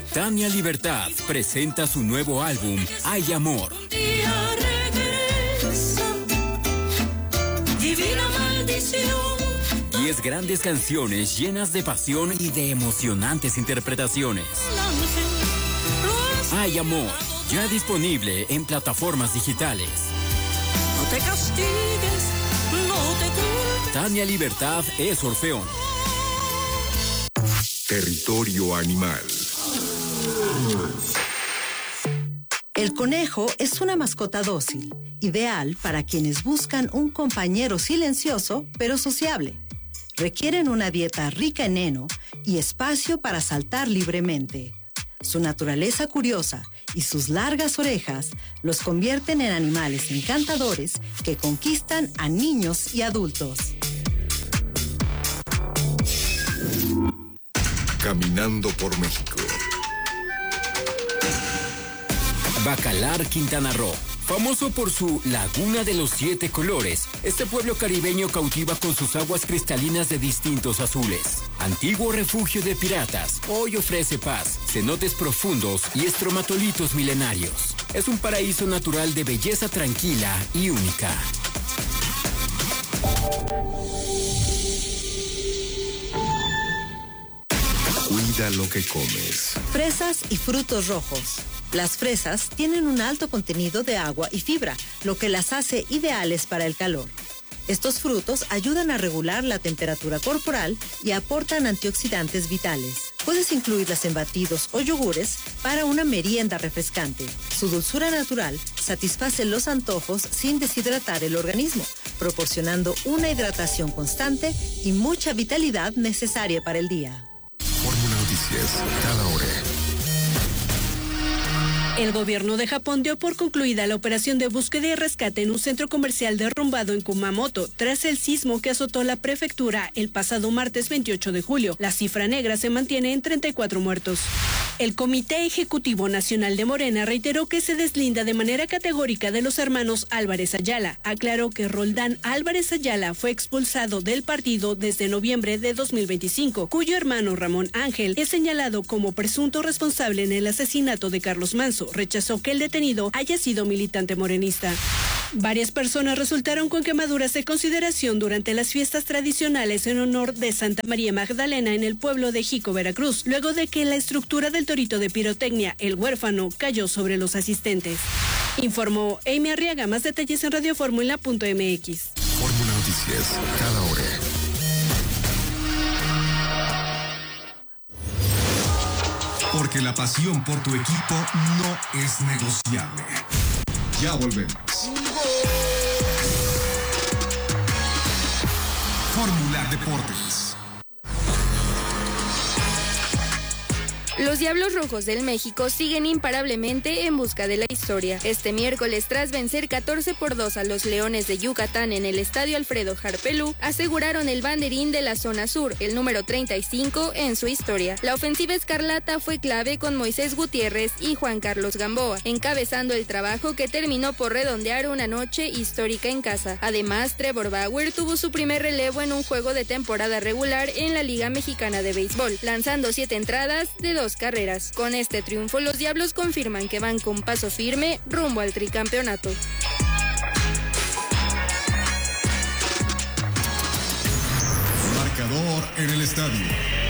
Tania Libertad presenta su nuevo álbum, Hay Amor. Divina maldición. 10 grandes canciones llenas de pasión y de emocionantes interpretaciones. Hay Amor, ya disponible en plataformas digitales. No te castigues, no te culpes. Tania Libertad es Orfeón. Territorio Animal. El conejo es una mascota dócil, ideal para quienes buscan un compañero silencioso pero sociable. Requieren una dieta rica en heno y espacio para saltar libremente. Su naturaleza curiosa y sus largas orejas los convierten en animales encantadores que conquistan a niños y adultos. Caminando por México. Bacalar, Quintana Roo. Famoso por su Laguna de los 7 colores, este pueblo caribeño cautiva con sus aguas cristalinas de distintos azules. Antiguo refugio de piratas, hoy ofrece paz, cenotes profundos y estromatolitos milenarios. Es un paraíso natural de belleza tranquila y única. Cuida lo que comes. Fresas y frutos rojos. Las fresas tienen un alto contenido de agua y fibra, lo que las hace ideales para el calor. Estos frutos ayudan a regular la temperatura corporal y aportan antioxidantes vitales. Puedes incluirlas en batidos o yogures para una merienda refrescante. Su dulzura natural satisface los antojos sin deshidratar el organismo, proporcionando una hidratación constante y mucha vitalidad necesaria para el día. Fórmula Noticias, cada hora. El gobierno de Japón dio por concluida la operación de búsqueda y rescate en un centro comercial derrumbado en Kumamoto, tras el sismo que azotó la prefectura el pasado martes 28 de julio. La cifra negra se mantiene en 34 muertos. El Comité Ejecutivo Nacional de Morena reiteró que se deslinda de manera categórica de los hermanos Álvarez Ayala. Aclaró que Roldán Álvarez Ayala fue expulsado del partido desde noviembre de 2025, cuyo hermano Ramón Ángel es señalado como presunto responsable en el asesinato de Carlos Manso. Rechazó que el detenido haya sido militante morenista. Varias personas resultaron con quemaduras de consideración durante las fiestas tradicionales en honor de Santa María Magdalena en el pueblo de Jico, Veracruz, luego de que la estructura del torito de pirotecnia, el huérfano, cayó sobre los asistentes. Informó Amy Arriaga. Más detalles en radioformula.mx. Fórmula Noticias, cada hora. Porque la pasión por tu equipo no es negociable. Ya volvemos. Fórmula Deportes. Los Diablos Rojos del México siguen imparablemente en busca de la historia. Este miércoles, tras vencer 14-2 a los Leones de Yucatán en el Estadio Alfredo Harpelú, aseguraron el banderín de la zona sur, el número 35 en su historia. La ofensiva escarlata fue clave con Moisés Gutiérrez y Juan Carlos Gamboa, encabezando el trabajo que terminó por redondear una noche histórica en casa. Además, Trevor Bauer tuvo su primer relevo en un juego de temporada regular en la Liga Mexicana de Béisbol, lanzando 7 entradas de 2 carreras. Con este triunfo, los Diablos confirman que van con paso firme rumbo al tricampeonato. Marcador en el estadio.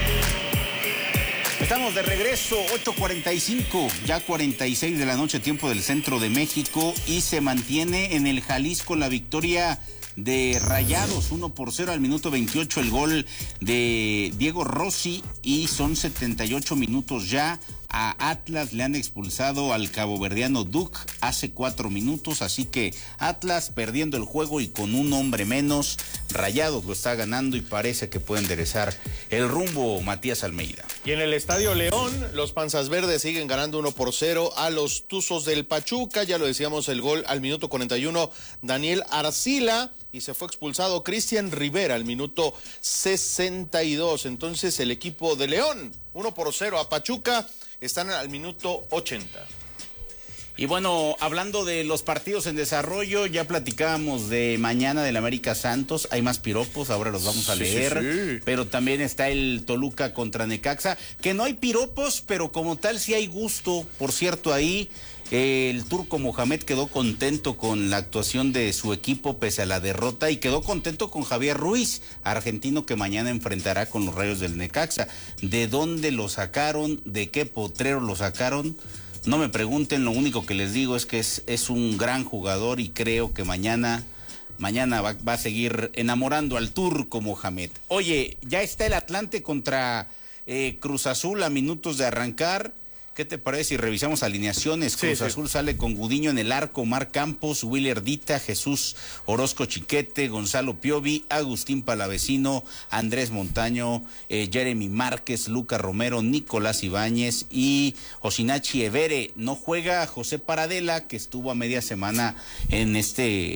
Estamos de regreso, 8:45, ya 46 de la noche, tiempo del centro de México, y se mantiene en el Jalisco la victoria de Rayados, 1-0 al minuto 28, el gol de Diego Rossi, y son 78 minutos ya. A Atlas le han expulsado al caboverdiano Duc hace 4 minutos, así que Atlas perdiendo el juego y con un hombre menos. Rayados lo está ganando y parece que puede enderezar el rumbo Matías Almeida. Y en el Estadio León, los Panzas Verdes siguen ganando 1-0 a los Tuzos del Pachuca. Ya lo decíamos, el gol al minuto 41, Daniel Arcila, y se fue expulsado Cristian Rivera al minuto 62. Entonces el equipo de León, 1-0 a Pachuca, están al minuto 80. Y bueno, hablando de los partidos en desarrollo, ya platicábamos de mañana del América Santos, hay más piropos, ahora los vamos a leer, sí. Pero también está el Toluca contra Necaxa, que no hay piropos, pero como tal sí hay gusto, por cierto, ahí el turco Mohamed quedó contento con la actuación de su equipo pese a la derrota y quedó contento con Javier Ruiz, argentino que mañana enfrentará con los Rayos del Necaxa. ¿De dónde lo sacaron? ¿De qué potrero lo sacaron? No me pregunten, lo único que les digo es que es un gran jugador y creo que mañana va a seguir enamorando al turco Mohamed. Oye, ya está el Atlante contra Cruz Azul a minutos de arrancar. ¿Qué te parece si revisamos alineaciones? Cruz Azul sale con Gudiño en el arco, Omar Campos, Willer Dita, Jesús Orozco Chiquete, Gonzalo Piovi, Agustín Palavecino, Andrés Montaño, Jeremy Márquez, Luca Romero, Nicolás Ibáñez y Osinachi Evere. No juega José Paradela, que estuvo a media semana en este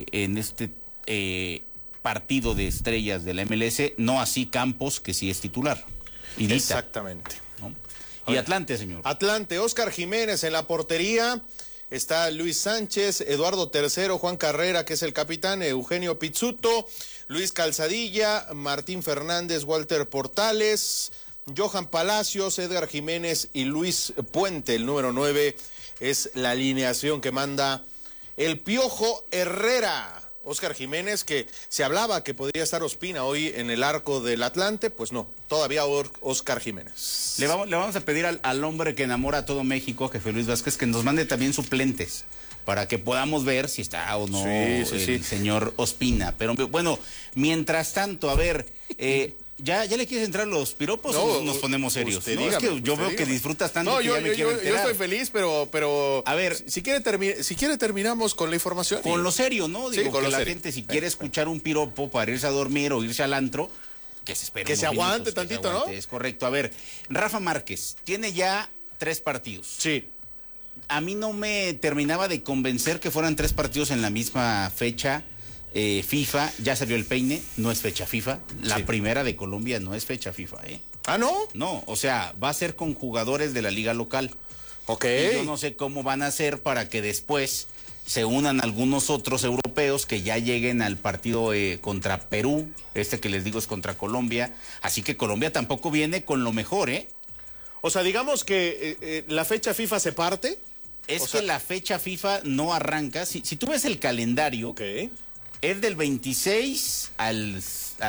partido de estrellas de la MLS, no así Campos, que sí es titular. Y Dita, exactamente. ¿no? Y Atlante, señor. Atlante, Óscar Jiménez en la portería, está Luis Sánchez, Eduardo III, Juan Carrera, que es el capitán, Eugenio Pizzuto, Luis Calzadilla, Martín Fernández, Walter Portales, Johan Palacios, Edgar Jiménez y Luis Puente, el número 9, es la alineación que manda el Piojo Herrera. Óscar Jiménez, que se hablaba que podría estar Ospina hoy en el arco del Atlante, pues no, todavía Óscar Jiménez. Le vamos a pedir al hombre que enamora a todo México, jefe Luis Vázquez, que nos mande también suplentes, para que podamos ver si está o no el señor Ospina. Pero bueno, mientras tanto, a ver, ¿ya le quieres entrar los piropos o nos ponemos serios? Usted no, dígame, es que yo veo que disfrutas tanto no, que ya me quiero enterar. Yo estoy feliz, pero a ver, si quiere terminamos con la información. Con lo serio, ¿no? Digo, con que la serio. gente si quiere escuchar un piropo para irse a dormir o irse al antro, que se espere. Que se aguante tantito, ¿no? Es correcto. A ver, Rafa Márquez tiene ya 3 partidos. Sí. A mí no me terminaba de convencer que fueran 3 partidos en la misma fecha. FIFA, ya salió el peine, no es fecha FIFA. La primera de Colombia no es fecha FIFA, ¿eh? ¿Ah, no? No, o sea, va a ser con jugadores de la liga local. Ok. Y yo no sé cómo van a hacer para que después se unan algunos otros europeos que ya lleguen al partido contra Perú, que les digo es contra Colombia. Así que Colombia tampoco viene con lo mejor, ¿eh? O sea, digamos que la fecha FIFA se parte. La fecha FIFA no arranca. Si tú ves el calendario... Okay. Es del 26 al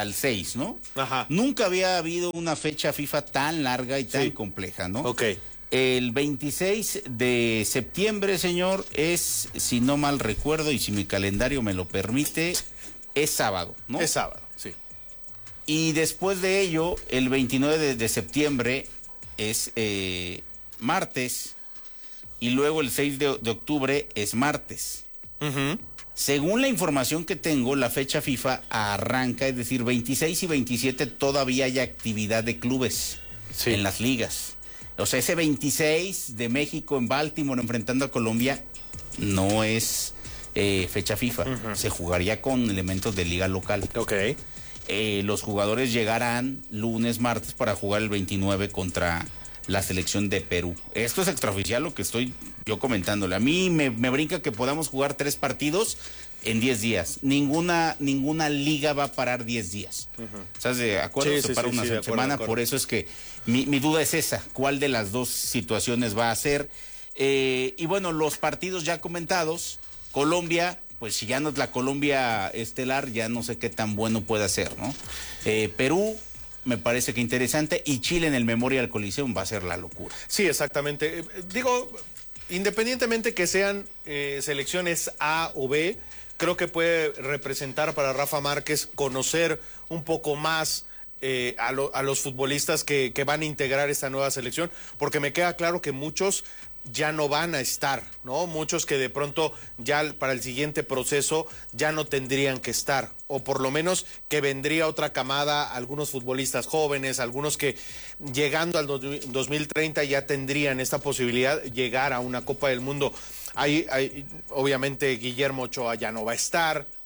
6, ¿no? Ajá. Nunca había habido una fecha FIFA tan larga y tan compleja, ¿no? Ok. El 26 de septiembre, señor, es, si no mal recuerdo y si mi calendario me lo permite, es sábado, ¿no? Es sábado, sí. Y después de ello, el 29 de septiembre es martes y luego el 6 de octubre es martes. Uh-huh. Según la información que tengo, la fecha FIFA arranca, es decir, 26 y 27 todavía hay actividad de clubes en las ligas. O sea, ese 26 de México en Baltimore enfrentando a Colombia no es fecha FIFA. Uh-huh. Se jugaría con elementos de liga local. Ok. Los jugadores llegarán lunes, martes para jugar el 29 contra la selección de Perú. Esto es extraoficial lo que estoy yo comentándole. A mí me brinca que podamos jugar 3 partidos en 10 días. Ninguna liga va a parar 10 días. Uh-huh. ¿Estás de acuerdo? Se para una semana. Por eso es que mi duda es esa. ¿Cuál de las dos situaciones va a ser? Y bueno, los partidos ya comentados. Colombia, pues si ya no es la Colombia estelar, ya no sé qué tan bueno puede ser, ¿no? Perú, me parece que interesante, y Chile en el Memorial Coliseum va a ser la locura. Sí, exactamente. Digo, independientemente que sean selecciones A o B, creo que puede representar para Rafa Márquez conocer un poco más a los futbolistas que van a integrar esta nueva selección, porque me queda claro que muchos ya no van a estar, ¿no? Muchos que de pronto ya para el siguiente proceso ya no tendrían que estar, o por lo menos que vendría otra camada, algunos futbolistas jóvenes, algunos que llegando al 2030 ya tendrían esta posibilidad de llegar a una Copa del Mundo. Obviamente Guillermo Ochoa ya no va a estar,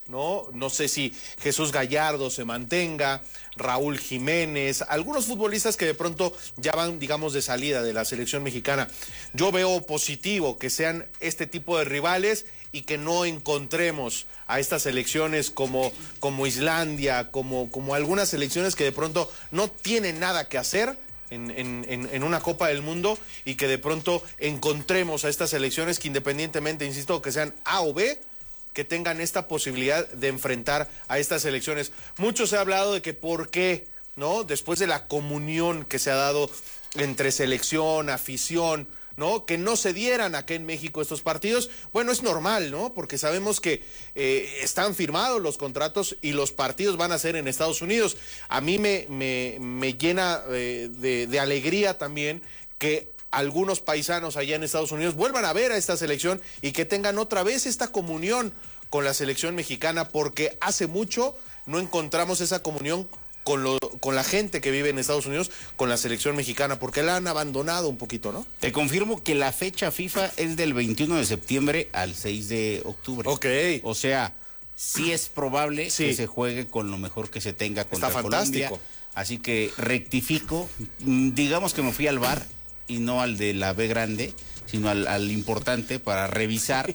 ¿no? No sé si Jesús Gallardo se mantenga, Raúl Jiménez, algunos futbolistas que de pronto ya van, digamos, de salida de la selección mexicana. Yo veo positivo que sean este tipo de rivales y que no encontremos a estas selecciones como Islandia, como algunas selecciones que de pronto no tienen nada que hacer en una Copa del Mundo, y que de pronto encontremos a estas selecciones que, independientemente, insisto, que sean A o B, que tengan esta posibilidad de enfrentar a estas selecciones. Mucho se ha hablado de que por qué, ¿no? Después de la comunión que se ha dado entre selección, afición, ¿no? Que no se dieran acá en México estos partidos. Bueno, es normal, ¿no? Porque sabemos que están firmados los contratos y los partidos van a ser en Estados Unidos. A mí me llena de alegría también que algunos paisanos allá en Estados Unidos vuelvan a ver a esta selección y que tengan otra vez esta comunión con la selección mexicana, porque hace mucho no encontramos esa comunión con la gente que vive en Estados Unidos, con la selección mexicana, porque la han abandonado un poquito, ¿no? Te confirmo que la fecha FIFA es del 21 de septiembre al 6 de octubre. Ok. O sea, sí es probable que se juegue con lo mejor que se tenga contra Colombia. Fantástico. Así que rectifico, digamos que me fui al VAR y no al de la B grande, sino al importante para revisar.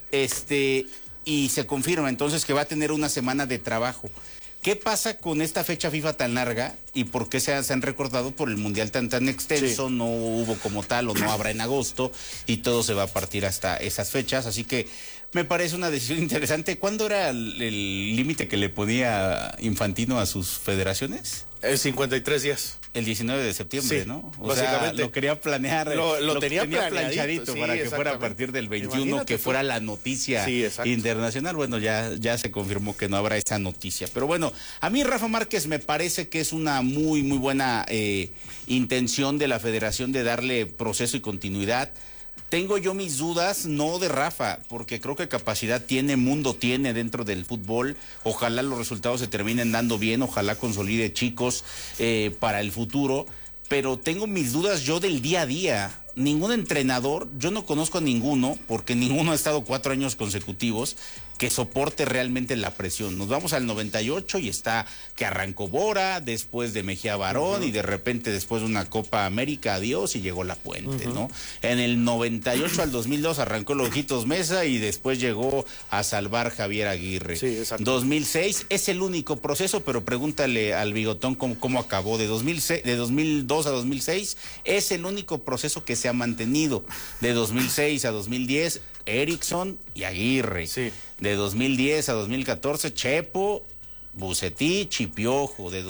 Y se confirma entonces que va a tener una semana de trabajo. ¿Qué pasa con esta fecha FIFA tan larga y por qué se han recortado por el Mundial tan extenso? Sí. No hubo como tal o no habrá en agosto y todo se va a partir hasta esas fechas, así que me parece una decisión interesante. ¿Cuándo era el límite que le ponía Infantino a sus federaciones? 53 días. El 19 de septiembre, sí, ¿no? O básicamente. Sea, lo quería planear. Lo tenía planchadito sí, para que fuera a partir del 21, imagínate que fuera la noticia internacional. Bueno, ya se confirmó que no habrá esa noticia. Pero bueno, a mí Rafa Márquez me parece que es una muy, muy buena intención de la federación de darle proceso y continuidad. Tengo yo mis dudas, no de Rafa, porque creo que capacidad tiene, mundo tiene dentro del fútbol. Ojalá los resultados se terminen dando bien, ojalá consolide chicos para el futuro. Pero tengo mis dudas yo del día a día. Ningún entrenador, yo no conozco a ninguno, porque ninguno ha estado 4 años consecutivos, que soporte realmente la presión. Nos vamos al 98 y está que arrancó Bora, después de Mejía Barón, y de repente después de una Copa América, adiós, y llegó La Puente, ¿no? En el 98 al 2002 arrancó los Ojitos Mesa y después llegó a salvar Javier Aguirre. Sí, exacto. 2006 es el único proceso, pero pregúntale al Bigotón cómo acabó. De 2002 a 2006 es el único proceso que se ha mantenido. De 2006 a 2010, Erickson y Aguirre. Sí. De 2010 a 2014, Chepo, Bucetich y Piojo. De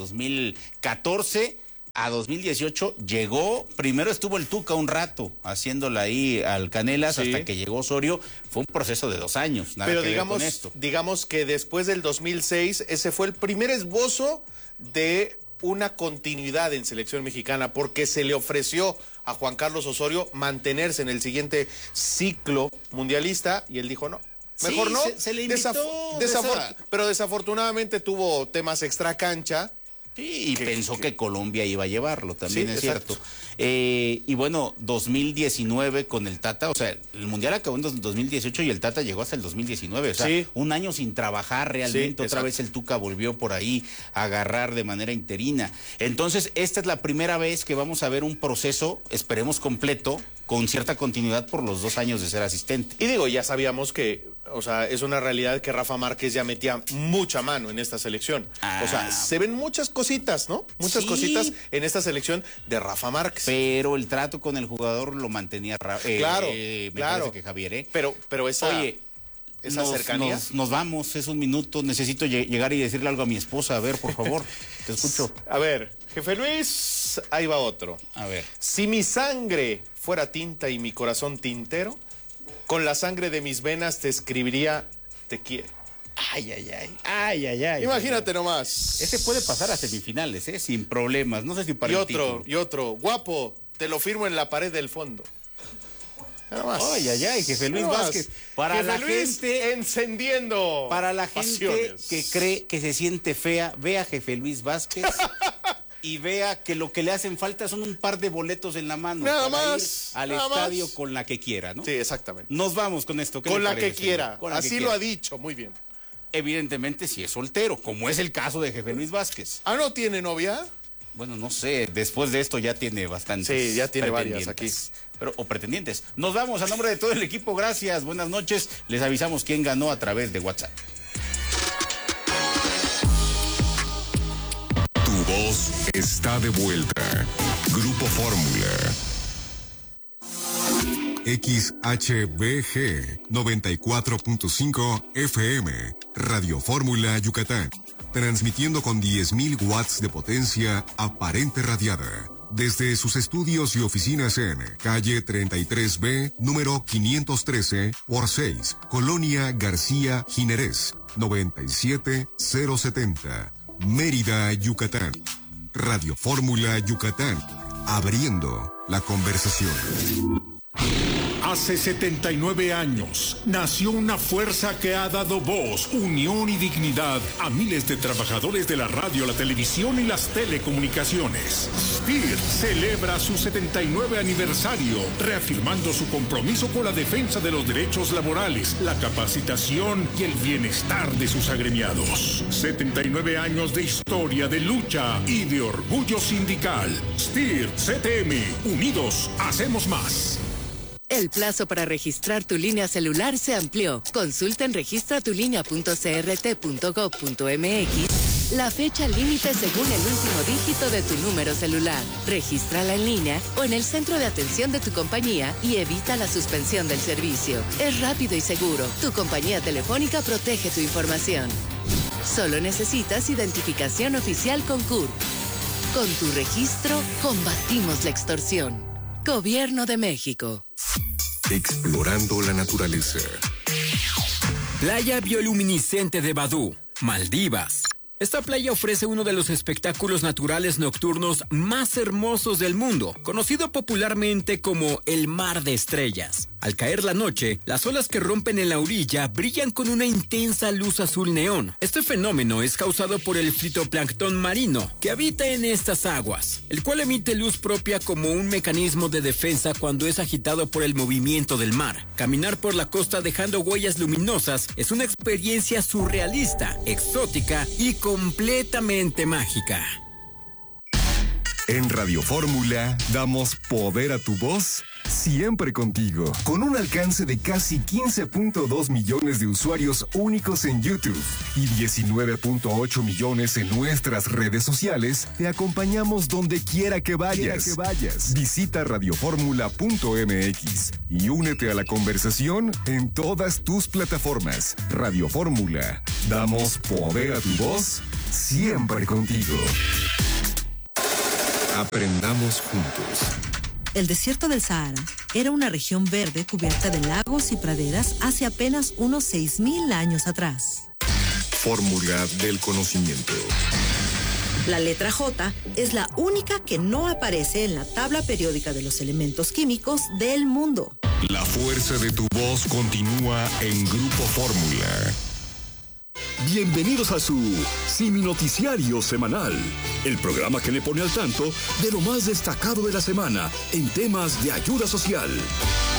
2014 a 2018 llegó, primero estuvo el Tuca un rato haciéndola ahí al Canelas, hasta que llegó Osorio. Fue un proceso de 2 años. Nada Pero que ver con esto. Digamos que después del 2006, ese fue el primer esbozo de una continuidad en selección mexicana, porque se le ofreció a Juan Carlos Osorio mantenerse en el siguiente ciclo mundialista y él dijo no. Mejor no. Se le invitó, pero desafortunadamente tuvo temas extra cancha. Sí, y pensó que Colombia iba a llevarlo, también es cierto. Y bueno, 2019 con el Tata, o sea, el Mundial acabó en 2018 y el Tata llegó hasta el 2019, o sea, un año sin trabajar realmente, otra vez el Tuca volvió por ahí a agarrar de manera interina. Entonces, esta es la primera vez que vamos a ver un proceso, esperemos completo, con cierta continuidad por los 2 años de ser asistente. Y digo, ya sabíamos que, o sea, es una realidad que Rafa Márquez ya metía mucha mano en esta selección. O sea, se ven muchas cositas, ¿no? Muchas cositas en esta selección de Rafa Márquez. Pero el trato con el jugador lo mantenía claro. Parece que Javier, Pero esa... Oye, esa cercanía. Nos vamos, es un minuto, necesito llegar y decirle algo a mi esposa. A ver, por favor, te escucho. A ver, jefe Luis, ahí va otro. A ver. Si mi sangre fuera tinta y mi corazón tintero, con la sangre de mis venas te escribiría te quiero. Ay. Imagínate nomás. Ese puede pasar a semifinales, sin problemas. No sé si para y otro, guapo, te lo firmo en la pared del fondo. Ay, jefe Luis Vázquez. Para jefe la Luis gente encendiendo. Para la gente que cree que se siente fea, vea a jefe Luis Vázquez y vea que lo que le hacen falta son un par de boletos en la mano. Nada más. Ir al estadio con la que quiera, ¿no? Sí, exactamente. Nos vamos con esto. Con la que quiera. Así lo ha dicho, muy bien. evidentemente si es soltero, como es el caso de Jefe Luis Vázquez. Ah, ¿no tiene novia? Bueno, no sé, después de esto ya tiene bastantes. Sí, ya tiene varias aquí. O pretendientes. Nos vamos a nombre de todo el equipo, gracias, buenas noches. Les avisamos quién ganó a través de WhatsApp. Tu voz está de vuelta. Grupo Fórmula. XHBG 94.5 FM, Radio Fórmula Yucatán, transmitiendo con 10.000 watts de potencia aparente radiada, desde sus estudios y oficinas en calle 33B, número 513 por 6, Colonia García Jiménez, 97070, Mérida, Yucatán. Radio Fórmula Yucatán, abriendo la conversación. Hace 79 años nació una fuerza que ha dado voz, unión y dignidad a miles de trabajadores de la radio, la televisión y las telecomunicaciones. STIR celebra su 79 aniversario, reafirmando su compromiso con la defensa de los derechos laborales, la capacitación y el bienestar de sus agremiados. 79 años de historia, de lucha y de orgullo sindical. STIR CTM, unidos hacemos más. El plazo para registrar tu línea celular se amplió. Consulta en registratulinea.crt.gov.mx la fecha límite según el último dígito de tu número celular. Regístrala en línea o en el centro de atención de tu compañía y evita la suspensión del servicio. Es rápido y seguro. Tu compañía telefónica protege tu información. Solo necesitas identificación oficial con CURP. Con tu registro, combatimos la extorsión. Gobierno de México. Explorando la naturaleza. Playa bioluminiscente de Badú, Maldivas. Esta playa ofrece uno de los espectáculos naturales nocturnos más hermosos del mundo, conocido popularmente como el Mar de Estrellas. Al caer la noche, las olas que rompen en la orilla brillan con una intensa luz azul neón. Este fenómeno es causado por el fitoplancton marino que habita en estas aguas, el cual emite luz propia como un mecanismo de defensa cuando es agitado por el movimiento del mar. Caminar por la costa dejando huellas luminosas es una experiencia surrealista, exótica y completamente mágica. En Radio Fórmula damos poder a tu voz siempre contigo. Con un alcance de casi 15.2 millones de usuarios únicos en YouTube y 19.8 millones en nuestras redes sociales, te acompañamos donde quiera que vayas. Visita radioformula.mx y únete a la conversación en todas tus plataformas. Radio Fórmula, damos poder a tu voz siempre contigo. Aprendamos juntos. El desierto del Sahara era una región verde cubierta de lagos y praderas hace apenas unos 6.000 años atrás. Fórmula del conocimiento. La letra J es la única que no aparece en la tabla periódica de los elementos químicos del mundo. La fuerza de tu voz continúa en Grupo Fórmula. Bienvenidos a su Simi Noticiario Semanal, el programa que le pone al tanto de lo más destacado de la semana en temas de ayuda social.